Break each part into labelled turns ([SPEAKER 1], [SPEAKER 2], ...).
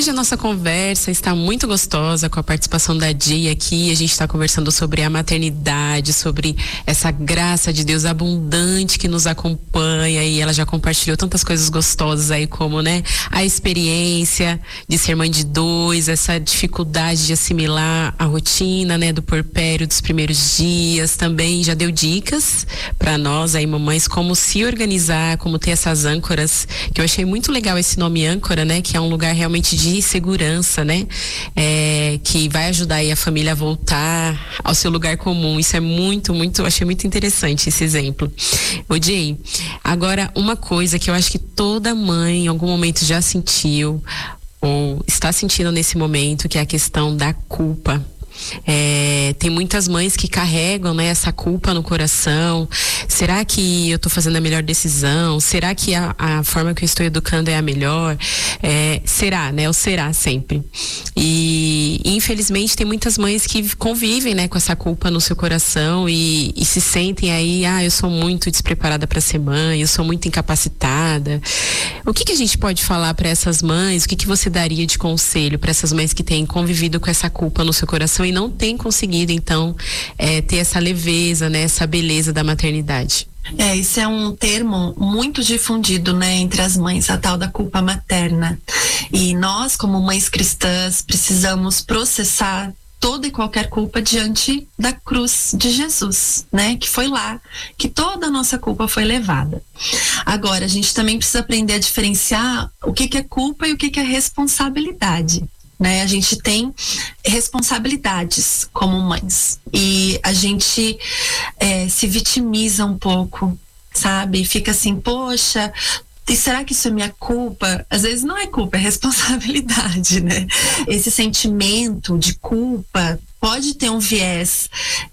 [SPEAKER 1] Hoje a nossa conversa está muito gostosa com a participação da Jay aqui. A gente está conversando sobre a maternidade, sobre essa graça de Deus abundante que nos acompanha, e ela já compartilhou tantas coisas gostosas aí, como, né, a experiência de ser mãe de 2, essa dificuldade de assimilar a rotina, né, do puerpério, dos primeiros dias. Também já deu dicas para nós aí, mamães, como se organizar, como ter essas âncoras, que eu achei muito legal esse nome âncora, né, que é um lugar realmente de segurança, né, que vai ajudar aí a família a voltar ao seu lugar comum. Isso é muito, achei muito interessante esse exemplo. Ô Jay, agora uma coisa que eu acho que toda mãe em algum momento já sentiu ou está sentindo nesse momento, que é a questão da culpa. Tem muitas mães que carregam, né, essa culpa no coração. Será que eu estou fazendo a melhor decisão? Será que a forma que eu estou educando é a melhor? Será, né? Ou será sempre? E infelizmente tem muitas mães que convivem, né, com essa culpa no seu coração e se sentem aí, eu sou muito despreparada para ser mãe, eu sou muito incapacitada. O que a gente pode falar para essas mães? O que você daria de conselho para essas mães que têm convivido com essa culpa no seu coração e não têm conseguido, então, ter essa leveza, né, essa beleza da maternidade?
[SPEAKER 2] Isso é um termo muito difundido, né, entre as mães, a tal da culpa materna. E nós, como mães cristãs, precisamos processar toda e qualquer culpa diante da cruz de Jesus, né? Que foi lá que toda a nossa culpa foi levada. Agora, a gente também precisa aprender a diferenciar o que é culpa e o que é responsabilidade. Né? A gente tem responsabilidades como mães e a gente se vitimiza um pouco, sabe? Fica assim, poxa, e será que isso é minha culpa? Às vezes não é culpa, é responsabilidade, né? Esse sentimento de culpa pode ter um viés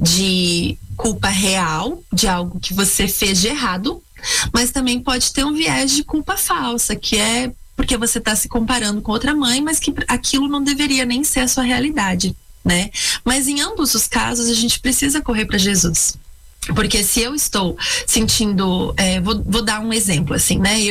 [SPEAKER 2] de culpa real, de algo que você fez de errado, mas também pode ter um viés de culpa falsa, que é porque você está se comparando com outra mãe, mas que aquilo não deveria nem ser a sua realidade, né? Mas em ambos os casos a gente precisa correr para Jesus. Porque se eu estou sentindo, vou dar um exemplo assim, né?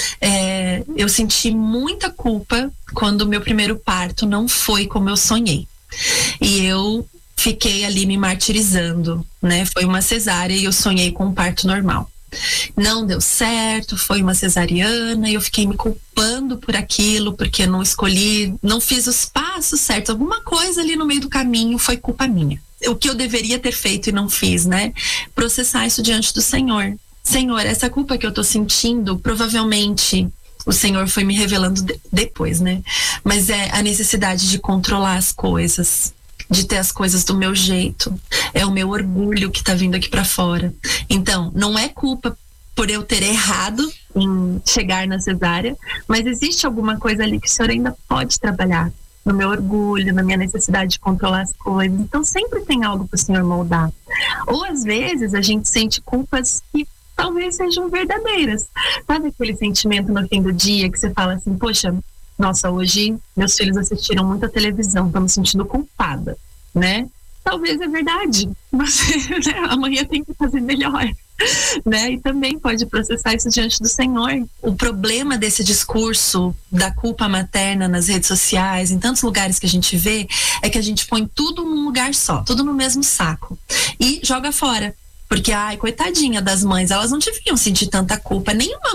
[SPEAKER 2] Eu senti muita culpa quando o meu primeiro parto não foi como eu sonhei. E eu fiquei ali me martirizando, né? Foi uma cesárea e eu sonhei com um parto normal. Não deu certo, foi uma cesariana e eu fiquei me culpando por aquilo, porque não escolhi, não fiz os passos certos, alguma coisa ali no meio do caminho foi culpa minha. O que eu deveria ter feito e não fiz, né? Processar isso diante do Senhor. Senhor, essa culpa que eu tô sentindo, provavelmente o Senhor foi me revelando depois, né? Mas é a necessidade de controlar as coisas, de ter as coisas do meu jeito. É o meu orgulho que tá vindo aqui pra fora. Então, não é culpa por eu ter errado em chegar na cesárea, mas existe alguma coisa ali que o Senhor ainda pode trabalhar. No meu orgulho, na minha necessidade de controlar as coisas. Então, sempre tem algo pro Senhor moldar. Ou, às vezes, a gente sente culpas que talvez sejam verdadeiras. Sabe aquele sentimento no fim do dia que você fala assim, poxa, nossa, hoje meus filhos assistiram muita televisão, tô me sentindo culpada, né? Talvez é verdade, mas né, amanhã tem que fazer melhor, né? E também pode processar isso diante do Senhor. O problema desse discurso da culpa materna nas redes sociais, em tantos lugares que a gente vê, é que a gente põe tudo num lugar só, tudo no mesmo saco e joga fora. Porque, coitadinha das mães, elas não deviam sentir tanta culpa.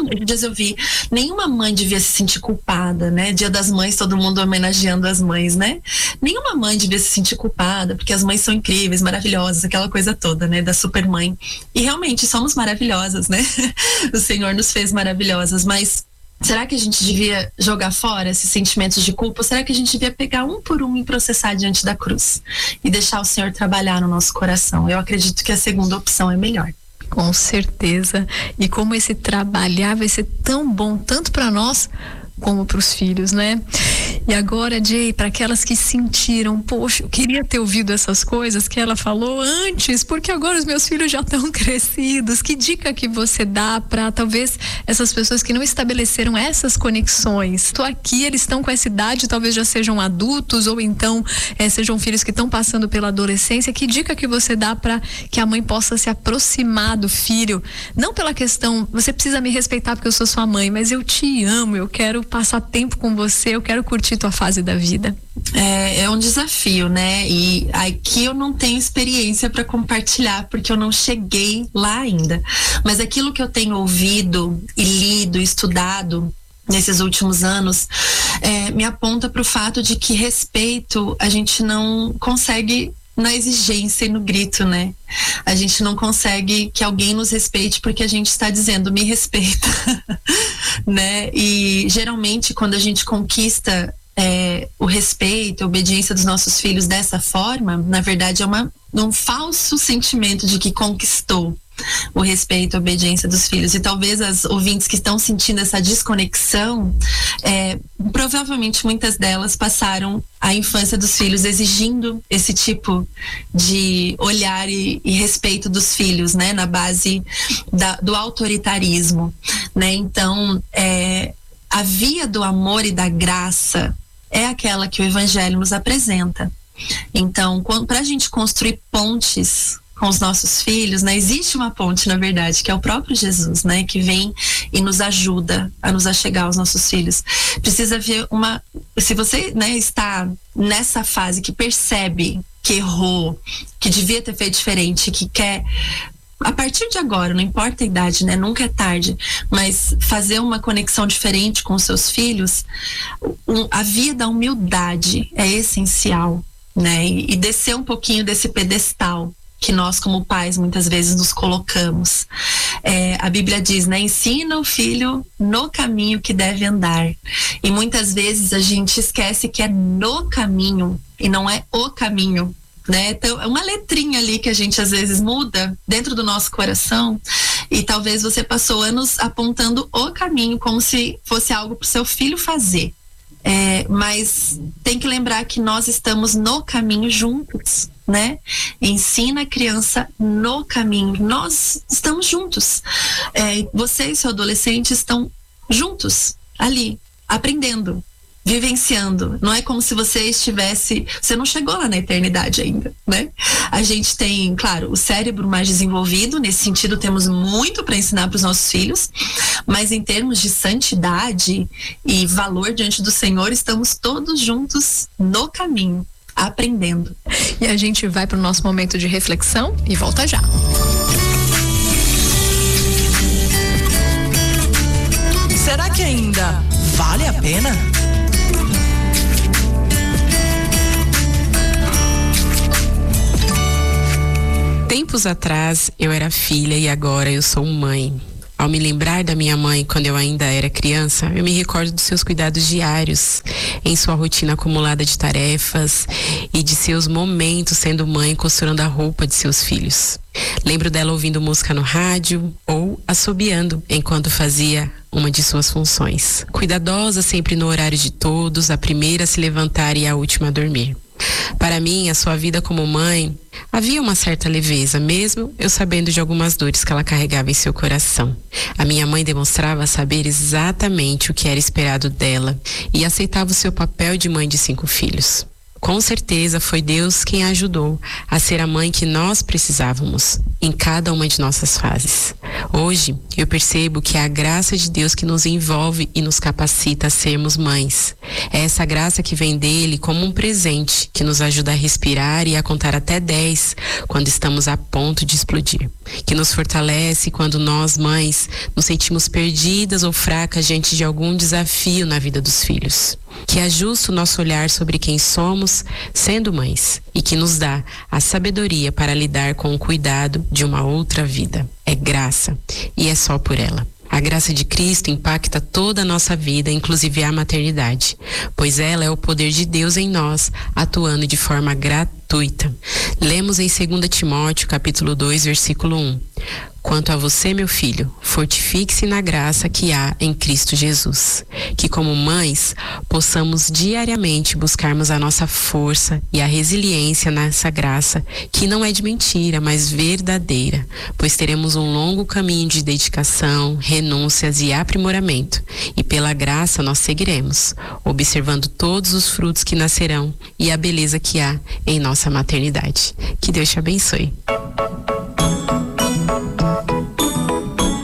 [SPEAKER 2] Nenhuma mãe devia se sentir culpada, né? Dia das Mães, todo mundo homenageando as mães, né? Nenhuma mãe devia se sentir culpada, porque as mães são incríveis, maravilhosas, aquela coisa toda, né? Da super mãe. E realmente, somos maravilhosas, né? O Senhor nos fez maravilhosas, mas será que a gente devia jogar fora esses sentimentos de culpa? Ou será que a gente devia pegar um por um e processar diante da cruz? E deixar o Senhor trabalhar no nosso coração? Eu acredito que a segunda opção é melhor.
[SPEAKER 3] Com certeza. E como esse trabalhar vai ser tão bom, tanto para nós como para os filhos, né? E agora, Jay, para aquelas que sentiram, poxa, eu queria ter ouvido essas coisas que ela falou antes, porque agora os meus filhos já estão crescidos. Que dica que você dá para talvez essas pessoas que não estabeleceram essas conexões? Estou aqui, eles estão com essa idade, talvez já sejam adultos ou então sejam filhos que estão passando pela adolescência. Que dica que você dá para que a mãe possa se aproximar do filho? Não pela questão, você precisa me respeitar porque eu sou sua mãe, mas eu te amo, eu quero passar tempo com você, eu quero curtir curtir tua fase da vida?
[SPEAKER 2] É um desafio, né? E aqui eu não tenho experiência para compartilhar, porque eu não cheguei lá ainda. Mas aquilo que eu tenho ouvido e lido, estudado nesses últimos anos, me aponta para o fato de que respeito a gente não consegue na exigência e no grito, né? A gente não consegue que alguém nos respeite porque a gente está dizendo, me respeita, né? E geralmente quando a gente conquista o respeito, a obediência dos nossos filhos dessa forma, na verdade é um falso sentimento de que conquistou o respeito, a obediência dos filhos. E talvez as ouvintes que estão sentindo essa desconexão, provavelmente muitas delas passaram a infância dos filhos exigindo esse tipo de olhar e respeito dos filhos, né, na base do autoritarismo, né? Então, a via do amor e da graça é aquela que o Evangelho nos apresenta. Então, para a gente construir pontes com os nossos filhos, né? Existe uma ponte, na verdade, que é o próprio Jesus, né? Que vem e nos ajuda a nos achegar aos nossos filhos. Precisa haver se você, né, está nessa fase que percebe que errou, que devia ter feito diferente, que quer, a partir de agora, não importa a idade, né? Nunca é tarde, mas fazer uma conexão diferente com os seus filhos, a via da humildade é essencial, né? E descer um pouquinho desse pedestal que nós como pais muitas vezes nos colocamos. A Bíblia diz, né? Ensina o filho no caminho que deve andar. E muitas vezes a gente esquece que é no caminho e não é o caminho, né? Então é uma letrinha ali que a gente às vezes muda dentro do nosso coração, e talvez você passou anos apontando o caminho como se fosse algo para o seu filho fazer. Mas tem que lembrar que nós estamos no caminho juntos, né? Ensina a criança no caminho. Nós estamos juntos. Você e seu adolescente estão juntos, ali, aprendendo, vivenciando. Não é como se você não chegou lá na eternidade ainda, né? A gente tem, claro, o cérebro mais desenvolvido, nesse sentido temos muito para ensinar para os nossos filhos, mas em termos de santidade e valor diante do Senhor, estamos todos juntos no caminho, aprendendo.
[SPEAKER 3] E a gente vai para o nosso momento de reflexão e volta já.
[SPEAKER 4] Será que ainda vale a pena?
[SPEAKER 1] Tempos atrás eu era filha e agora eu sou mãe. Ao me lembrar da minha mãe quando eu ainda era criança, eu me recordo dos seus cuidados diários, em sua rotina acumulada de tarefas e de seus momentos sendo mãe costurando a roupa de seus filhos. Lembro dela ouvindo música no rádio ou assobiando enquanto fazia uma de suas funções. Cuidadosa sempre no horário de todos, a primeira a se levantar e a última a dormir. Para mim, a sua vida como mãe, havia uma certa leveza, mesmo eu sabendo de algumas dores que ela carregava em seu coração. A minha mãe demonstrava saber exatamente o que era esperado dela e aceitava o seu papel de mãe de 5 filhos. Com certeza foi Deus quem a ajudou a ser a mãe que nós precisávamos em cada uma de nossas fases. Hoje, eu percebo que é a graça de Deus que nos envolve e nos capacita a sermos mães. É essa graça que vem dele como um presente que nos ajuda a respirar e a contar até 10 quando estamos a ponto de explodir. Que nos fortalece quando nós, mães, nos sentimos perdidas ou fracas diante de algum desafio na vida dos filhos. Que ajusta o nosso olhar sobre quem somos sendo mães e que nos dá a sabedoria para lidar com o cuidado de uma outra vida. É graça e é só por ela. A graça de Cristo impacta toda a nossa vida, inclusive a maternidade, pois ela é o poder de Deus em nós, atuando de forma gratuita. Lemos em 2 Timóteo, capítulo 2, versículo 1. Quanto a você, meu filho, fortifique-se na graça que há em Cristo Jesus. Que como mães, possamos diariamente buscarmos a nossa força e a resiliência nessa graça, que não é de mentira, mas verdadeira, pois teremos um longo caminho de dedicação, renúncias e aprimoramento. E pela graça nós seguiremos, observando todos os frutos que nascerão e a beleza que há em nossa maternidade. Que Deus te abençoe.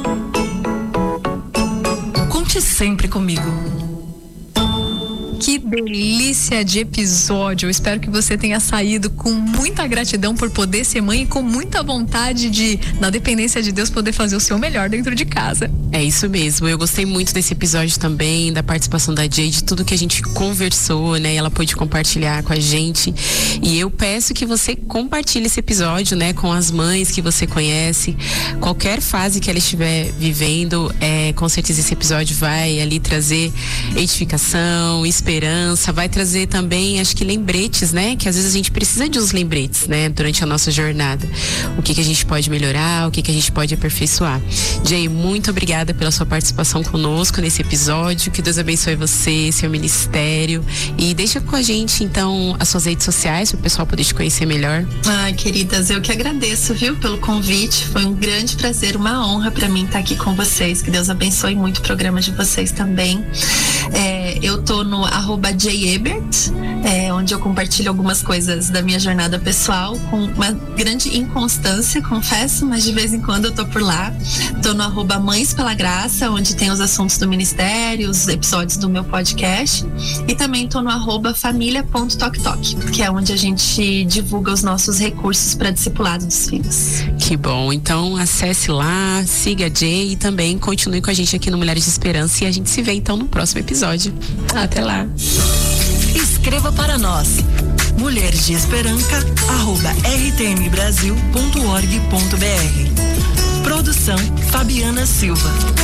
[SPEAKER 4] Conte sempre comigo.
[SPEAKER 3] Que delícia de episódio. Eu espero que você tenha saído com muita gratidão por poder ser mãe e com muita vontade de, na dependência de Deus, poder fazer o seu melhor dentro de casa.
[SPEAKER 1] É isso mesmo. Eu gostei muito desse episódio também, da participação da Jay, de tudo que a gente conversou, né? E ela pôde compartilhar com a gente. E eu peço que você compartilhe esse episódio, né? Com as mães que você conhece. Qualquer fase que ela estiver vivendo, com certeza esse episódio vai ali trazer edificação, esperança, vai trazer também, acho que lembretes, né? Que às vezes a gente precisa de uns lembretes, né? Durante a nossa jornada. O que a gente pode melhorar, o que a gente pode aperfeiçoar. Jay, muito obrigada pela sua participação conosco nesse episódio. Que Deus abençoe você, seu ministério. E deixa com a gente, então, as suas redes sociais, para o pessoal poder te conhecer melhor.
[SPEAKER 2] Ai, queridas, eu que agradeço, viu, pelo convite. Foi um grande prazer, uma honra para mim estar aqui com vocês. Que Deus abençoe muito o programa de vocês também. Eu tô no @JayEbert, onde eu compartilho algumas coisas da minha jornada pessoal, com uma grande inconstância, confesso, mas de vez em quando eu tô por lá. Tô no @Mães pela Graça, onde tem os assuntos do ministério, os episódios do meu podcast. E também tô no @família.toktok, que é onde a gente divulga os nossos recursos para discipulado dos filhos.
[SPEAKER 1] Que bom. Então, acesse lá, siga a Jay e também continue com a gente aqui no Mulheres de Esperança. E a gente se vê, então, no próximo episódio. Até lá.
[SPEAKER 4] Escreva para nós, mulheresdeesperanca@rtmbrasil.org.br. Produção Fabiana Silva.